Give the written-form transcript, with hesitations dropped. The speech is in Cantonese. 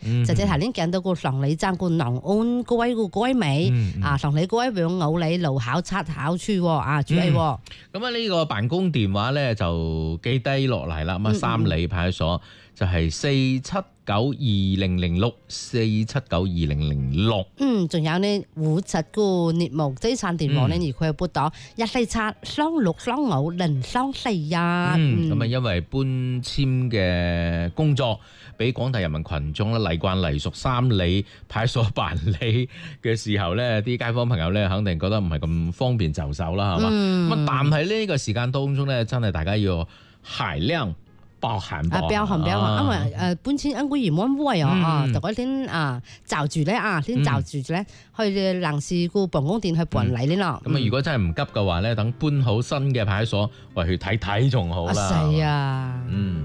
就即係呢見到個常理站個農安嗰位個位尾常理嗰位往牛里路考察考處注意。 咁啊呢個辦公電話咧就記低落嚟啦。咁啊三里派出所就係4792006，4792006。 仲有呢57個業務資產電話呢，而佢係撥打147263504啊。 咁啊因為搬遷嘅工作俾廣大人民群眾咧習慣隸屬三里派出所辦理嘅時候咧，啲街坊朋友咧肯定覺得唔係咁方便就手啦，係嘛？咁但係呢個時間當中咧，真係大家要海量包含，因為搬遷安居移民會就嗰啲就住咧先就住咧去臨時個辦公店去辦理呢咯。咁啊如果真係唔急嘅話咧，等搬好新嘅派出所，去睇睇仲好啦。 係啊。